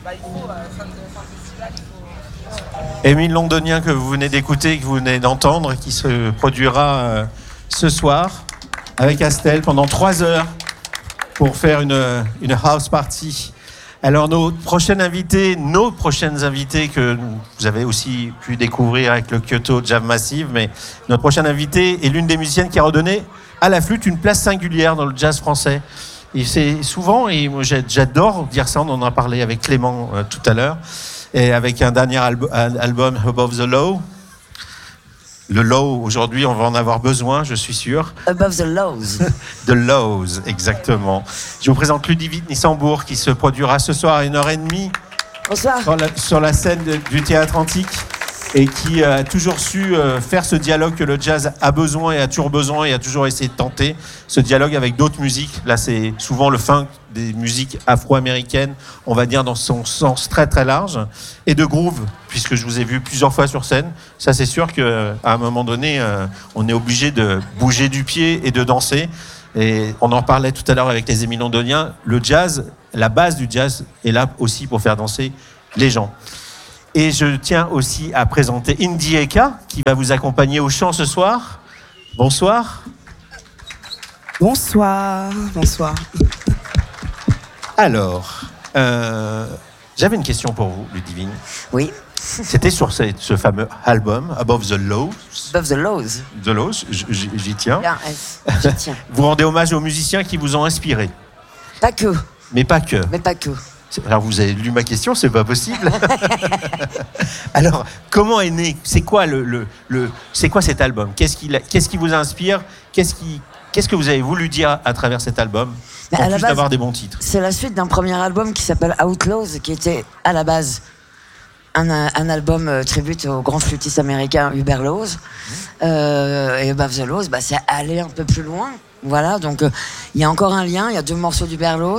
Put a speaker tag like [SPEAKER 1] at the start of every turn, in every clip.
[SPEAKER 1] Il faut, fin de festival, il faut...
[SPEAKER 2] Émile Londonien que vous venez d'écouter, que vous venez d'entendre, qui se produira ce soir avec Astel pendant 3 heures pour faire une house party. Alors nos prochaines invités que vous avez aussi pu découvrir avec le Kyoto Jam Massive, mais notre prochaine invitée est l'une des musiciennes qui a redonné à la flûte une place singulière dans le jazz français. Et c'est souvent, et moi j'adore dire ça, on en a parlé avec Clément tout à l'heure, et avec un dernier album Above the Law. Le low, aujourd'hui, on va en avoir besoin, je suis sûr.
[SPEAKER 3] Above the Lows.
[SPEAKER 2] The Lows, exactement. Je vous présente Ludivine Nissembourg qui se produira ce soir à 1h30.
[SPEAKER 3] Bonsoir.
[SPEAKER 2] Sur la scène du Théâtre Antique et qui a toujours su faire ce dialogue que le jazz a besoin et a toujours besoin et a toujours essayé de tenter, ce dialogue avec d'autres musiques. Là, c'est souvent le funk des musiques afro-américaines, on va dire dans son sens très très large, et de groove, puisque je vous ai vu plusieurs fois sur scène. Ça, c'est sûr qu'à un moment donné, on est obligé de bouger du pied et de danser. Et on en parlait tout à l'heure avec les Émile Londoniens. Le jazz, la base du jazz est là aussi pour faire danser les gens. Et je tiens aussi à présenter Indy Eka, qui va vous accompagner au chant ce soir. Bonsoir.
[SPEAKER 4] Bonsoir. Bonsoir.
[SPEAKER 2] Alors, j'avais une question pour vous, Ludivine.
[SPEAKER 3] Oui.
[SPEAKER 2] C'était sur ce fameux album, Above the Laws.
[SPEAKER 3] Above the Lows.
[SPEAKER 2] The Laws, j'y tiens.
[SPEAKER 3] Bien, j'y tiens.
[SPEAKER 2] Vous rendez hommage aux musiciens qui vous ont inspiré.
[SPEAKER 3] Pas que.
[SPEAKER 2] Mais pas que.
[SPEAKER 3] Mais pas que.
[SPEAKER 2] Alors, vous avez lu ma question, c'est pas possible. Alors, comment est né? C'est quoi c'est quoi cet album? Qu'est-ce qui vous inspire? Qu'est-ce que vous avez voulu dire à travers cet album? En plus d'avoir des bons titres.
[SPEAKER 3] C'est la suite d'un premier album qui s'appelle Outlaws, qui était à la base un album tribute au grand flûtiste américain Hubert Laws. Et Above the Laws, c'est aller un peu plus loin. Voilà, donc il y a encore un lien, il y a 2 morceaux d'Hubert Laws.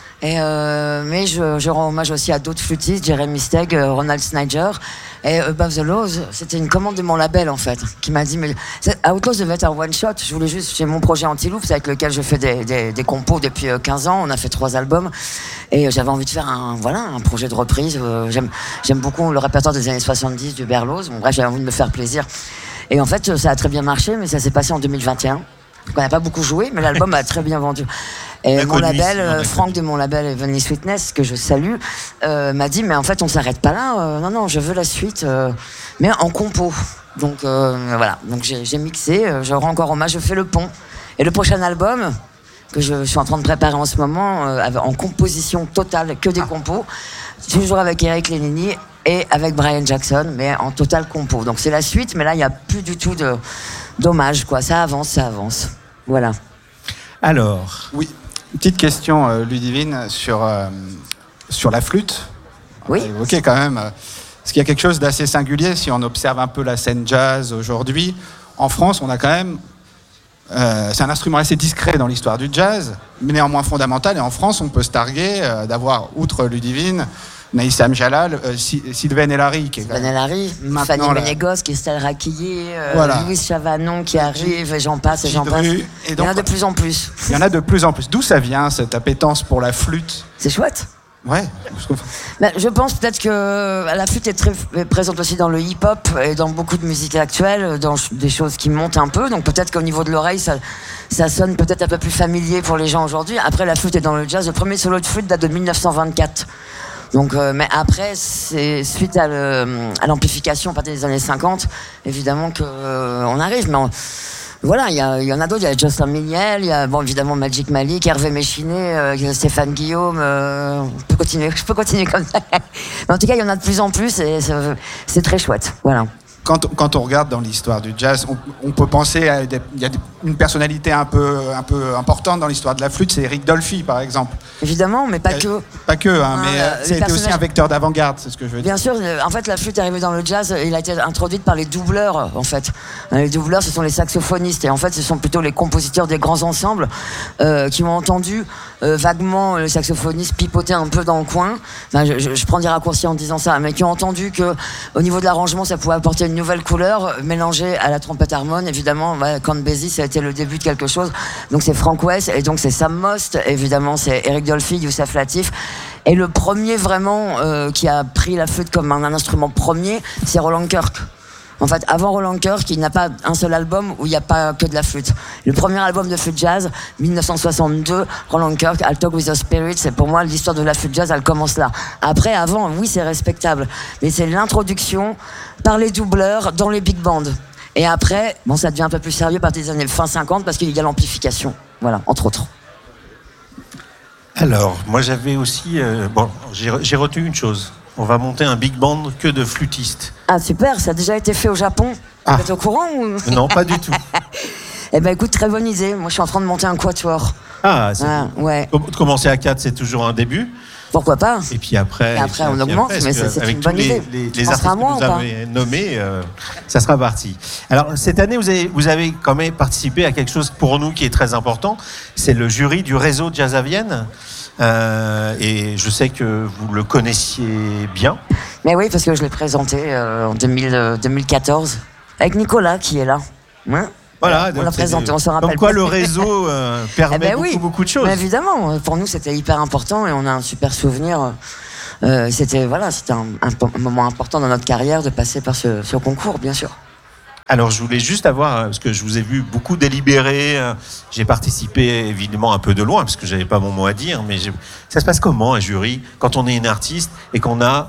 [SPEAKER 3] Mais je rends hommage aussi à d'autres flûtistes, Jeremy Stegg, Ronald Snyder. Et Above the Laws, c'était une commande de mon label en fait, qui m'a dit mais Outlaws devait être un one shot. Je voulais juste, j'ai mon projet Antiloop, avec lequel je fais des compos depuis 15 ans. On a fait 3 albums et j'avais envie de faire un projet de reprise. J'aime beaucoup le répertoire des années 70 d'Hubert Laws. Bon, bref, j'avais envie de me faire plaisir. Et en fait, ça a très bien marché, mais ça s'est passé en 2021. Donc on n'a pas beaucoup joué, mais l'album a très bien vendu. Et mon label, Franck de mon label Heavenly Sweetness, que je salue, m'a dit mais en fait on s'arrête pas là. Non, je veux la suite, mais en compo. Donc voilà. Donc j'ai mixé, je rends encore hommage, je fais le pont. Et le prochain album que je suis en train de préparer en ce moment, en composition totale, que des compos, toujours avec Eric Lénini et avec Brian Jackson, mais en total compo. Donc c'est la suite, mais là il n'y a plus du tout d'hommage, quoi. Ça avance. Voilà.
[SPEAKER 2] Alors.
[SPEAKER 5] Oui. Une petite question, Ludivine, sur la flûte.
[SPEAKER 3] Oui.
[SPEAKER 5] On a évoqué quand même, parce qu'il y a quelque chose d'assez singulier si on observe un peu la scène jazz aujourd'hui. En France, on a quand même... c'est un instrument assez discret dans l'histoire du jazz, mais néanmoins fondamental. Et en France, on peut se targuer d'avoir, outre Ludivine, Naïsam Jalal, Sylvain Elary, qui est
[SPEAKER 3] Sylvain Elary, Fanny Benegos, Christelle Raquillier,
[SPEAKER 5] voilà.
[SPEAKER 3] Louise Chavanon qui arrive, et j'en passe. Il y en a de plus en plus.
[SPEAKER 5] Il y en a de plus en plus. D'où ça vient, cette appétence pour la flûte?
[SPEAKER 3] C'est chouette.
[SPEAKER 5] Ouais.
[SPEAKER 3] Je pense peut-être que la flûte est très présente aussi dans le hip-hop et dans beaucoup de musique actuelle, dans des choses qui montent un peu. Donc peut-être qu'au niveau de l'oreille, ça sonne peut-être un peu plus familier pour les gens aujourd'hui. Après, la flûte est dans le jazz. Le premier solo de flûte date de 1924. Donc, mais après, c'est suite à l'amplification à partir des années 50, évidemment qu'on arrive. Mais voilà, il y en a d'autres. Il y a Jocelyn Miniel, il y a évidemment Magic Malik, Hervé Méchiné, Stéphane Guillaume. Je peux continuer comme ça. Mais en tout cas, il y en a de plus en plus et c'est très chouette. Voilà.
[SPEAKER 5] Quand on regarde dans l'histoire du jazz, on peut penser à il y a une personnalité un peu importante dans l'histoire de la flûte, c'est Eric Dolphy par exemple.
[SPEAKER 3] Évidemment, mais pas que.
[SPEAKER 5] Pas que, mais c'était aussi un vecteur d'avant-garde, c'est ce que je veux dire.
[SPEAKER 3] Bien sûr, en fait, la flûte est arrivée dans le jazz, il a été introduite par les doubleurs, en fait. Les doubleurs, ce sont les saxophonistes, et en fait, ce sont plutôt les compositeurs des grands ensembles qui ont entendu vaguement le saxophoniste pipoter un peu dans le coin. Enfin, je prends des raccourcis en disant ça, mais qui ont entendu que au niveau de l'arrangement, ça pouvait apporter une nouvelle couleur mélangée à la trompette harmone. Évidemment, Count Basie, ça a été le début de quelque chose. Donc c'est Frank West, et donc c'est Sam Most, évidemment c'est Eric Dolphy, Youssef Latif. Et le premier vraiment qui a pris la flûte comme un instrument premier, c'est Roland Kirk. En fait, avant Roland Kirk, il n'y a pas un seul album où il n'y a pas que de la flûte. Le premier album de flûte jazz, 1962, Roland Kirk, I'll Talk with the Spirits, c'est pour moi l'histoire de la flûte jazz, elle commence là. Après, avant, oui, c'est respectable, mais c'est l'introduction par les doubleurs dans les big bands. Et après, bon, ça devient un peu plus sérieux à partir des années fin 50 parce qu'il y a l'amplification, voilà, entre autres.
[SPEAKER 2] Alors, moi j'avais aussi... j'ai retenu une chose. On va monter un big band que de flûtistes.
[SPEAKER 3] Ah super, ça a déjà été fait au Japon.
[SPEAKER 2] Ah.
[SPEAKER 3] Vous êtes au courant ou...
[SPEAKER 2] Non, pas du tout.
[SPEAKER 3] Eh ben écoute, très bonne idée. Moi je suis en train de monter un quatuor.
[SPEAKER 2] Ah, c'est
[SPEAKER 3] ouais.
[SPEAKER 2] Commencer à 4, c'est toujours un début.
[SPEAKER 3] Pourquoi pas?
[SPEAKER 2] Et puis après,
[SPEAKER 3] on augmente, mais c'est une bonne idée.
[SPEAKER 2] Les artistes que vous avez nommés, ça sera parti. Alors, cette année, vous avez quand même participé à quelque chose pour nous qui est très important. C'est le jury du réseau Jazz à Vienne. Et je sais que vous le connaissiez bien.
[SPEAKER 3] Mais oui, parce que je l'ai présenté en 2014 avec Nicolas qui est là. Hein?
[SPEAKER 2] Voilà,
[SPEAKER 3] on l'a présenté, on se rappelle.
[SPEAKER 2] Comme quoi le réseau permet beaucoup de choses.
[SPEAKER 3] Mais évidemment, pour nous c'était hyper important et on a un super souvenir. C'était un moment important dans notre carrière de passer par ce concours, bien sûr.
[SPEAKER 2] Alors je voulais juste avoir, parce que je vous ai vu beaucoup délibérer, j'ai participé évidemment un peu de loin, parce que j'avais pas mon mot à dire, mais ça se passe comment un jury, quand on est une artiste et qu'on a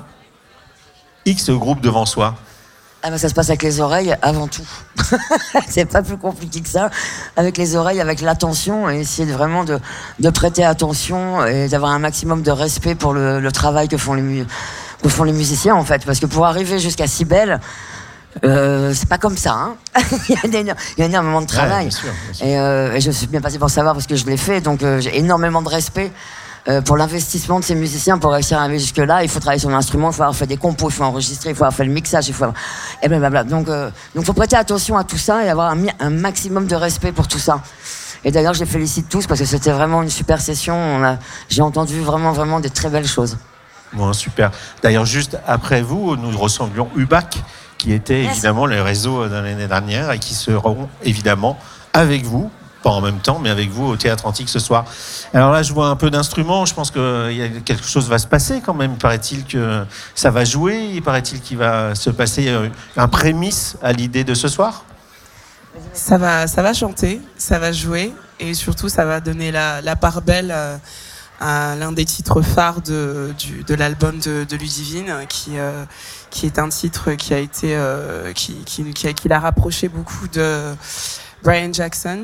[SPEAKER 2] X groupes devant soi?
[SPEAKER 3] Ah ben ça se passe avec les oreilles avant tout. C'est pas plus compliqué que ça. Avec les oreilles, avec l'attention, et essayer vraiment de prêter attention et d'avoir un maximum de respect pour le travail que font les musiciens en fait. Parce que pour arriver jusqu'à si belle, c'est pas comme ça, hein. Il y a énormément de travail.
[SPEAKER 2] Ouais, bien sûr.
[SPEAKER 3] Et je suis bien passé pour savoir parce que je l'ai fait, donc j'ai énormément de respect pour l'investissement de ces musiciens pour réussir à arriver jusque-là. Il faut travailler sur l'instrument, il faut avoir fait des compos, il faut enregistrer, il faut avoir fait le mixage, et blablabla. Donc faut prêter attention à tout ça et avoir un maximum de respect pour tout ça. Et d'ailleurs, je les félicite tous parce que c'était vraiment une super session. J'ai entendu vraiment des très belles choses.
[SPEAKER 2] Bon, super. D'ailleurs, juste après vous, nous recevions UBAC, qui était évidemment les réseaux de l'année dernière et qui seront évidemment avec vous, pas en même temps, mais avec vous au Théâtre Antique ce soir. Alors là, je vois un peu d'instruments, je pense que quelque chose va se passer quand même. Paraît-il que ça va jouer, il paraît-il qu'il va se passer un prémisse à l'idée de ce soir.
[SPEAKER 4] Ça va chanter, ça va jouer et surtout ça va donner la part belle à l'un des titres phares de l'album de Ludivine, qui est un titre qui a été qui l'a rapproché beaucoup de Brian Jackson,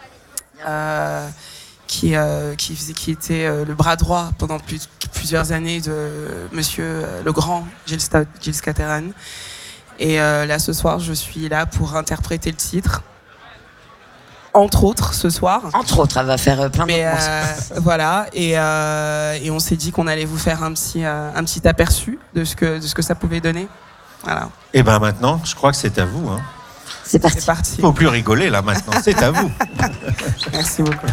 [SPEAKER 4] qui était le bras droit pendant plusieurs années de Monsieur le Grand Gilles Scatterhan. Et là ce soir je suis là pour interpréter le titre. Entre autres, ce soir.
[SPEAKER 3] Entre autres, elle va faire plein de
[SPEAKER 4] voilà, et on s'est dit qu'on allait vous faire un petit aperçu de ce que ça pouvait donner. Voilà. Et
[SPEAKER 2] bien maintenant, je crois que c'est à vous. Hein.
[SPEAKER 3] C'est parti.
[SPEAKER 2] Il ne faut plus rigoler là maintenant, c'est à vous.
[SPEAKER 4] Merci beaucoup.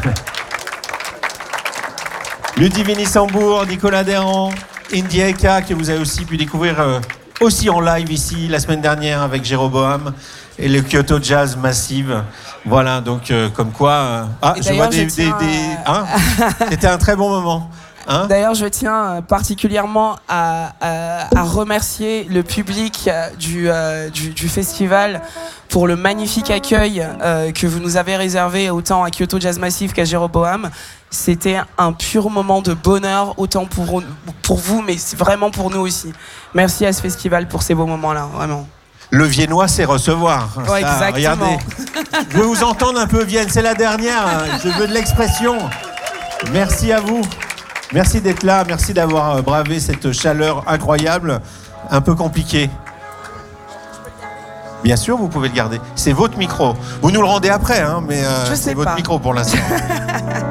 [SPEAKER 2] Ludivine Issambourg, Nicolas Derrand, Indy Eka, que vous avez aussi pu découvrir aussi en live ici la semaine dernière avec Jéroboam et le Kyoto Jazz Massive. Voilà, donc comme quoi... je vois hein. C'était un très bon moment. Hein.
[SPEAKER 4] D'ailleurs, je tiens particulièrement à remercier le public du festival pour le magnifique accueil que vous nous avez réservé autant à Kyoto Jazz Massive qu'à Jéroboam. C'était un pur moment de bonheur, autant pour vous, mais c'est vraiment pour nous aussi. Merci à ce festival pour ces beaux moments-là, vraiment.
[SPEAKER 2] Le viennois, c'est recevoir.
[SPEAKER 4] Ouais,
[SPEAKER 2] ça,
[SPEAKER 4] exactement.
[SPEAKER 2] Regardez. Je veux vous entendre un peu, Vienne. C'est la dernière. Je veux de l'expression. Merci à vous. Merci d'être là. Merci d'avoir bravé cette chaleur incroyable, un peu compliquée. Bien sûr, vous pouvez le garder. C'est votre micro. Vous nous le rendez après, hein, mais c'est votre micro pour l'instant.